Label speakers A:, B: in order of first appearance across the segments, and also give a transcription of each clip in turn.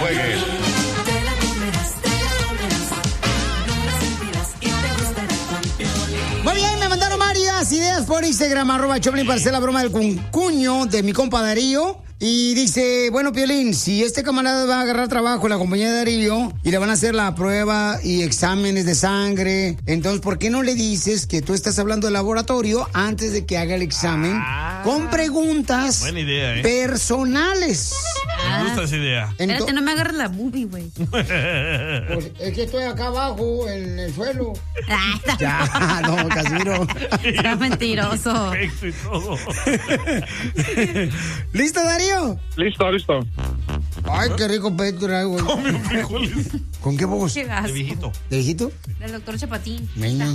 A: juegues.
B: Muy bien, me mandaron varias ideas por Instagram, @Choplin, para hacer la broma del cuño de mi compa Darío. Y dice, bueno, Piolín, si este camarada va a agarrar trabajo en la compañía de Darío y le van a hacer la prueba y exámenes de sangre, entonces, ¿por qué no le dices que tú estás hablando del laboratorio antes de que haga el examen con preguntas
C: buena idea,
B: personales?
C: Me gusta esa idea.
D: Espérate, no me agarres la boobie, güey.
B: Pues es que estoy acá abajo, en el suelo.
D: Ya,
B: no, Casimiro.
D: Está mentiroso.
C: Y todo.
B: ¿Listo, Darío?
E: Listo.
B: Ay, qué rico pecho traigo, güey.
C: Come frijoles.
B: ¿Con qué voz?
D: Qué gas.
C: De viejito.
B: ¿De viejito?
D: Del doctor Chapatín.
B: Venga.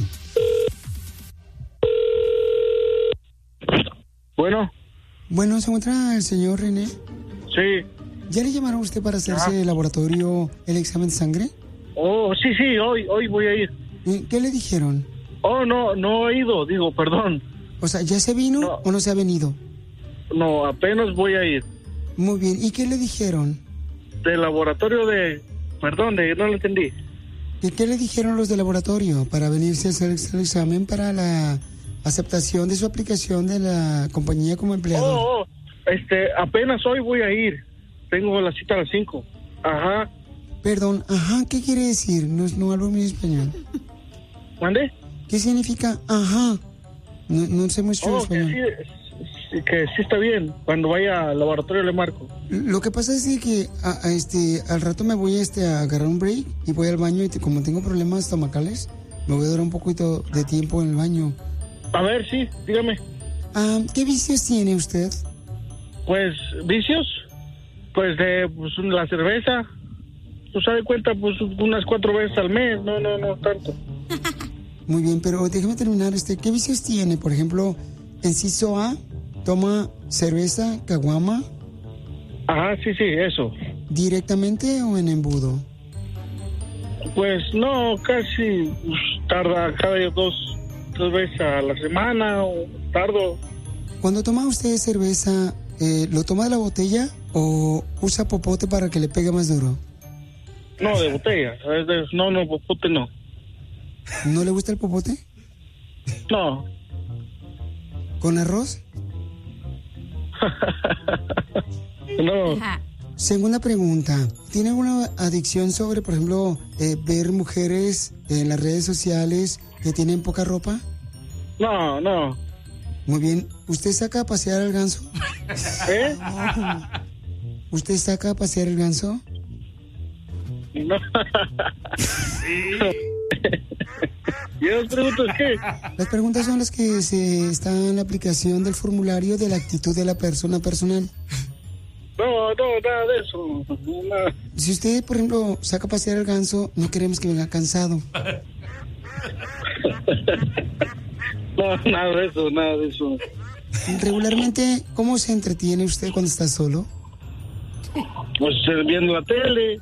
B: Bueno, ¿se encuentra el señor René?
E: Sí.
B: ¿Ya le llamaron a usted para hacerse el laboratorio, el examen de sangre?
E: Oh, sí, hoy voy a ir.
B: ¿Qué le dijeron?
E: Oh, no he ido, perdón.
B: O sea, ¿ya se vino o no se ha venido?
E: No, apenas voy a ir.
B: Muy bien, ¿y qué le dijeron?
E: Del laboratorio no lo entendí.
B: ¿Qué le dijeron los del laboratorio para venirse a hacer el examen para la aceptación de su aplicación de la compañía como empleador?
E: Apenas hoy voy a ir. Tengo la cita a las 5. Ajá.
B: Perdón, ¿qué quiere decir? No hablo muy español.
E: ¿Mande?
B: ¿Qué significa ajá? No sé mucho español.
E: Que sí está bien. Cuando vaya al laboratorio le marco.
B: Lo que pasa es que al rato me voy a agarrar un break y voy al baño y como tengo problemas estomacales, me voy a durar un poquito de tiempo en el baño.
E: A ver, sí, dígame.
B: ¿Qué vicios tiene usted?
E: Pues, ¿vicios? Pues la cerveza. Pues se da cuenta, pues unas 4 veces al mes. No tanto.
B: Muy bien, pero déjeme terminar. ¿Qué vicios tiene? Por ejemplo, inciso A, toma cerveza, caguama.
E: Ajá, sí, eso.
B: ¿Directamente o en embudo?
E: Pues no, casi tarda cada 2 veces a la semana o tardo.
B: Cuando toma usted cerveza, ¿lo toma de la botella o usa popote para que le pegue más duro?
E: No, de botella. No, popote no.
B: ¿No le gusta el popote?
E: No.
B: ¿Con arroz?
E: No.
B: Segunda pregunta. ¿Tiene alguna adicción sobre, por ejemplo, ver mujeres en las redes sociales que tienen poca ropa?
E: No.
B: Muy bien. ¿Usted saca a pasear al ganso?
E: ¿Eh?
B: ¿Usted saca a pasear el ganso?
E: No. ¿Y las preguntas qué?
B: Las preguntas son las que están en la aplicación del formulario de la actitud de la persona personal.
E: No, nada de eso. Nada.
B: Si usted, por ejemplo, saca a pasear el ganso, no queremos que venga cansado.
E: No, nada de eso.
B: Regularmente, ¿cómo se entretiene usted cuando está solo?
E: Pues viendo la tele.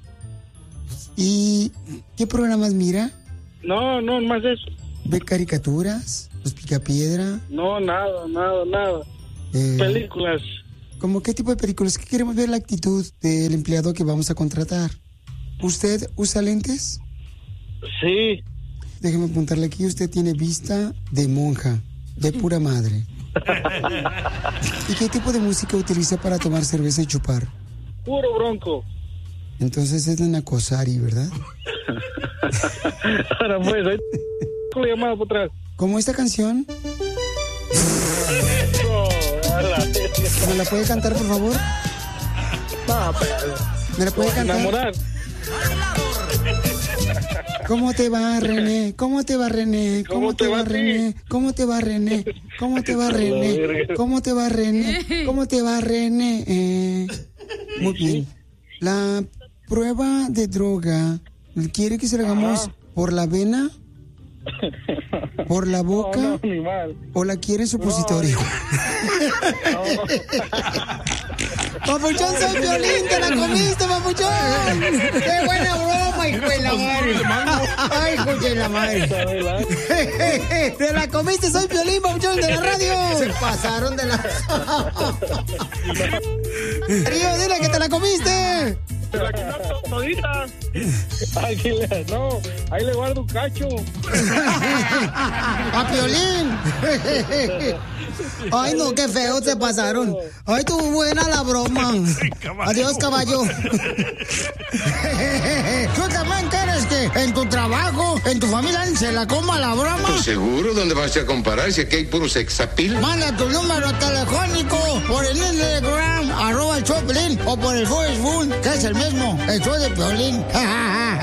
B: ¿Y qué programas mira?
E: No, más de eso.
B: ¿Ve caricaturas? ¿Los Picapiedra?
E: No, nada. Películas.
B: ¿Cómo qué tipo de películas? ¿Qué queremos ver la actitud del empleado que vamos a contratar? ¿Usted usa lentes?
E: Sí.
B: Déjeme apuntarle aquí, usted tiene vista de monja, de pura madre. ¿Y qué tipo de música utiliza para tomar cerveza y chupar?
E: Puro bronco.
B: Entonces es de Nacosari, ¿verdad?
E: Ahora pues, ahí con la llamada por atrás.
B: ¿Cómo esta canción? ¿Me la puede cantar, por favor?
E: No, pero...
B: ¿Me la puede cantar?
E: Enamorar.
B: ¿Cómo te va, René? ¿Cómo te va, René? ¿Cómo te va, René? ¿Cómo te va, René? ¿Cómo te va, René? ¿Cómo te va, René? ¿Cómo te va, René? Muy bien. La prueba de droga, ¿quiere que se la hagamos por la vena? ¿Por la boca?
E: No, ni mal.
B: ¿O la quiere en supositorio?
E: No.
B: ¡Papuchón, soy Piolín! ¡Te la comiste, papuchón! ¡Qué buena broma, hijo de la madre! ¡Ay, hijo de la madre! ¡Te la comiste! ¡Soy Piolín, papuchón, de la radio! Se pasaron de la... ¡Río, dile que te la comiste!
E: Pero aquí no todita. Ahí le guardo un cacho.
B: ¡A Piolín! Ay, no, qué feo se pasaron. Ay, estuvo buena la broma. Adiós, caballo. ¿Tú también quieres que en tu trabajo, en tu familia, se la coma la broma?
A: Pues seguro, ¿dónde vas a comparar si aquí hay puro sexapil?
B: Manda tu número telefónico por el Instagram, @el Choplin, o por el Facebook, que es el mismo, el show de Piolín.